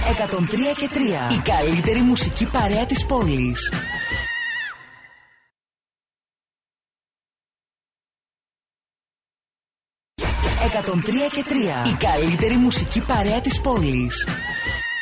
103 και 3. Η καλύτερη μουσική παρέα της πόλης. 103 και 3. Η καλύτερη μουσική παρέα της πόλης.